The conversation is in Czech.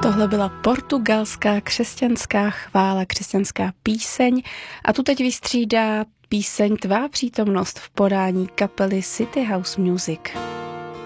Tohle byla portugalská křesťanská chvála, křesťanská píseň a tu teď vystřídá píseň Tvá přítomnost v podání kapely City House Music.